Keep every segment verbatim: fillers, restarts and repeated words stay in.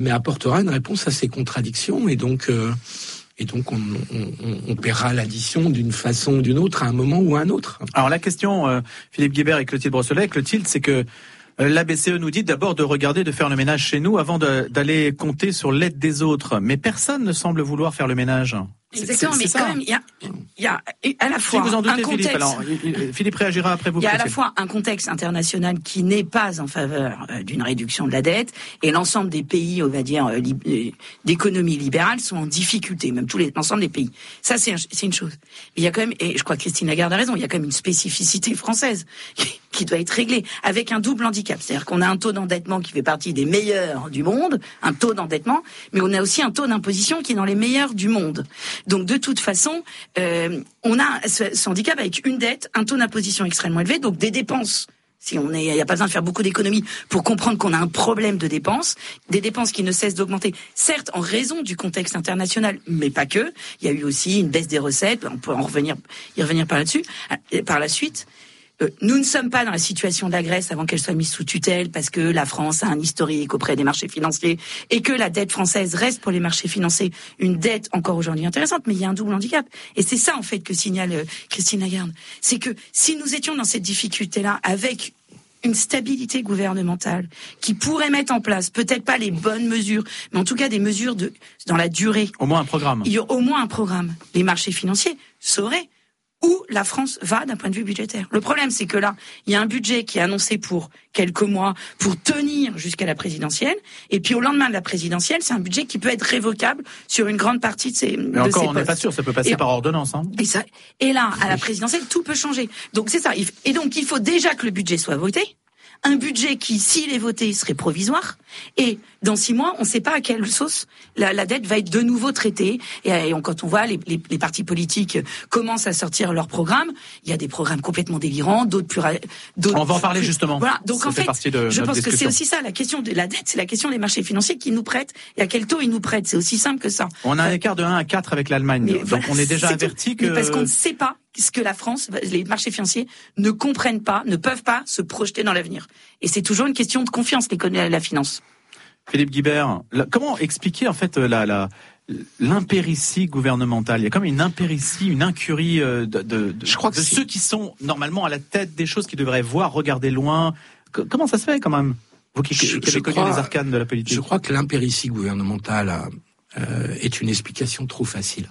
mais apportera une réponse à ces contradictions et donc euh, et donc on, on, on paiera l'addition d'une façon ou d'une autre à un moment ou à un autre. Alors la question, euh, Philippe Guibert et Clotilde Brossolet, Clotilde, c'est que euh, la B C E nous dit d'abord de regarder, de faire le ménage chez nous avant de, d'aller compter sur l'aide des autres. Mais personne ne semble vouloir faire le ménage. Exactement, c'est, c'est mais ça. quand même, il y a, il y a à la fois si vous en doutez, un contexte. Philippe, alors, Philippe réagira après vous. Il y a à la fois un contexte international qui n'est pas en faveur euh, d'une réduction de la dette, et l'ensemble des pays, on va dire, euh, li- d'économie libérale sont en difficulté, même tous les, l'ensemble des pays. Ça, c'est, un, c'est une chose. Mais il y a quand même, et je crois que Christine Lagarde a raison, il y a quand même une spécificité française qui doit être réglée, avec un double handicap. C'est-à-dire qu'on a un taux d'endettement qui fait partie des meilleurs du monde, un taux d'endettement, mais on a aussi un taux d'imposition qui est dans les meilleurs du monde. Donc, de toute façon, euh, on a ce, ce handicap avec une dette, un taux d'imposition extrêmement élevé, donc des dépenses. Si on est, il n'y a pas besoin de faire beaucoup d'économies pour comprendre qu'on a un problème de dépenses, des dépenses qui ne cessent d'augmenter, certes en raison du contexte international, mais pas que. Il y a eu aussi une baisse des recettes, on peut en revenir, y revenir par là-dessus, par la suite. Nous ne sommes pas dans la situation de la Grèce avant qu'elle soit mise sous tutelle, parce que la France a un historique auprès des marchés financiers et que la dette française reste pour les marchés financiers une dette encore aujourd'hui intéressante, mais il y a un double handicap. Et c'est ça en fait que signale Christine Lagarde. C'est que si nous étions dans cette difficulté-là avec une stabilité gouvernementale qui pourrait mettre en place peut-être pas les bonnes mesures, mais en tout cas des mesures de dans la durée. Au moins un programme. Il y a au moins un programme. Les marchés financiers sauraient où la France va d'un point de vue budgétaire. Le problème, c'est que là, il y a un budget qui est annoncé pour quelques mois, pour tenir jusqu'à la présidentielle, et puis au lendemain de la présidentielle, c'est un budget qui peut être révocable sur une grande partie de ses Mais de encore, ses on n'est pas sûr, ça peut passer et, par ordonnance. Hein. Et, ça, et là, à la présidentielle, tout peut changer. Donc c'est ça. Et donc il faut déjà que le budget soit voté. Un budget qui, s'il est voté, serait provisoire. Et dans six mois, on ne sait pas à quelle sauce la, la dette va être de nouveau traitée. Et, et on, quand on voit les, les, les partis politiques commencent à sortir leurs programmes, il y a des programmes complètement délirants, d'autres plus... D'autres on va en parler justement. Voilà. Donc ça en fait, fait de je pense discussion. que c'est aussi ça, la question de la dette, c'est la question des marchés financiers qui nous prêtent et à quel taux ils nous prêtent. C'est aussi simple que ça. On a un écart de un à quatre avec l'Allemagne. Mais donc voilà, on est déjà c'est averti tout. que... Mais parce qu'on ne sait pas ce que la France, les marchés financiers ne comprennent pas, ne peuvent pas se projeter dans l'avenir. Et c'est toujours une question de confiance, la finance. Philippe Guibert, comment expliquer en fait la, la, l'impéritie gouvernementale ? Il y a comme une impéritie, une incurie de, de, de, Je crois que de ceux qui sont normalement à la tête des choses, qui devraient voir, regarder loin. Comment ça se fait quand même ? Vous qui, je, qui avez je connu crois, les arcanes de la politique. Je crois que l'impéritie gouvernementale euh, est une explication trop facile.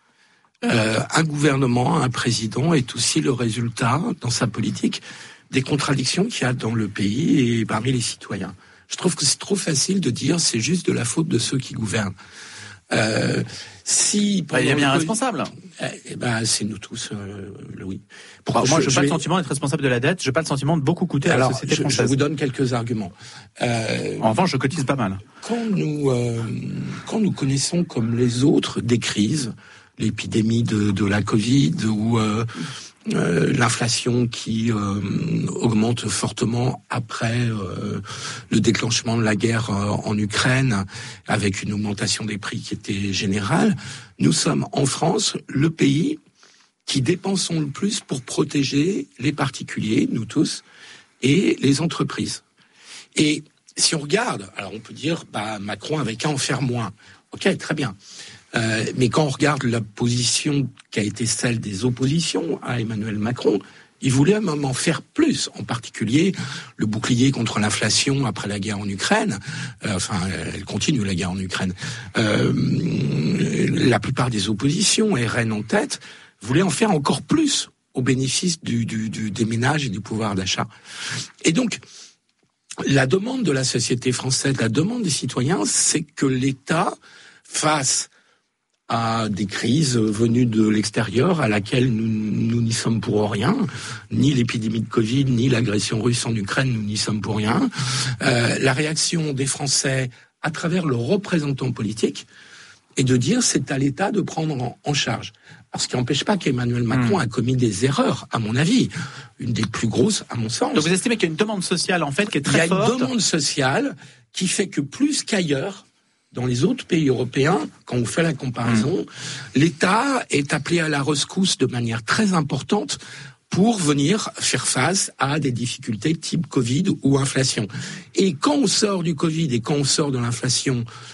Euh, un gouvernement, un président est aussi le résultat, dans sa politique, des contradictions qu'il y a dans le pays et parmi les citoyens. Je trouve que c'est trop facile de dire c'est juste de la faute de ceux qui gouvernent. Euh, si bah, il y a bien un responsable. Eh ben, c'est nous tous, euh, Louis. Bah, moi, je n'ai pas vais... le sentiment d'être responsable de la dette. Je n'ai pas le sentiment de beaucoup coûter Alors, à la société je, française. Je vous donne quelques arguments. Euh, en revanche, je cotise pas mal. Quand nous, euh, quand nous connaissons comme les autres des crises, l'épidémie de, de la Covid ou euh, euh, l'inflation qui euh, augmente fortement après euh, le déclenchement de la guerre euh, en Ukraine, avec une augmentation des prix qui était générale, nous sommes en France le pays qui dépensons le plus pour protéger les particuliers, nous tous, et les entreprises. Et si on regarde, alors on peut dire, bah Macron avait qu'à en faire moins. Ok, très bien. Euh, mais quand on regarde la position qui a été celle des oppositions à Emmanuel Macron, il voulait même en faire plus, en particulier le bouclier contre l'inflation après la guerre en Ukraine. Euh, enfin, elle continue la guerre en Ukraine. Euh, la plupart des oppositions, R N en tête, voulaient en faire encore plus au bénéfice du, du, du, des ménages et du pouvoir d'achat. Et donc, la demande de la société française, la demande des citoyens, c'est que l'État fasse à des crises venues de l'extérieur à laquelle nous, nous n'y sommes pour rien, ni l'épidémie de Covid, ni l'agression russe en Ukraine, nous n'y sommes pour rien. Euh, la réaction des Français à travers leurs représentants politiques est de dire c'est à l'État de prendre en, en charge. Alors, ce qui n'empêche pas qu'Emmanuel Macron mmh. a commis des erreurs, à mon avis, une des plus grosses, à mon sens. Donc vous estimez qu'il y a une demande sociale en fait qui est très forte. Il y a une demande sociale qui fait que plus qu'ailleurs, dans les autres pays européens, quand on fait la comparaison, mmh. l'État est appelé à la rescousse de manière très importante pour venir faire face à des difficultés type Covid ou inflation. Et quand on sort du Covid et quand on sort de l'inflation